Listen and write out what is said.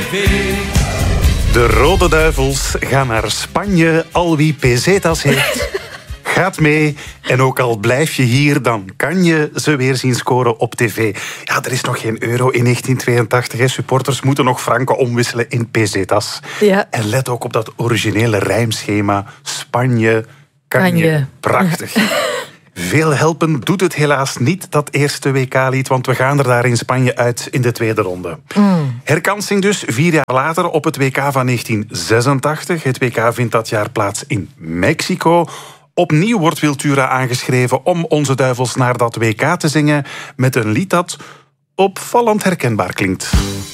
tv. De Rode Duivels gaan naar Spanje. Al wie pesetas heeft, gaat mee. En ook al blijf je hier, dan kan je ze weer zien scoren op tv. Ja, er is nog geen euro in 1982. Hè. Supporters moeten nog franken omwisselen in pesetas. Ja. En let ook op dat originele rijmschema. Spanje kan je. Prachtig. Veel helpen doet het helaas niet, dat eerste WK-lied, want we gaan er daar in Spanje uit in de tweede ronde. Herkansing dus 4 jaar later op het WK van 1986. Het WK vindt dat jaar plaats in Mexico. Opnieuw wordt Wiltura aangeschreven om onze duivels naar dat WK te zingen met een lied dat opvallend herkenbaar klinkt.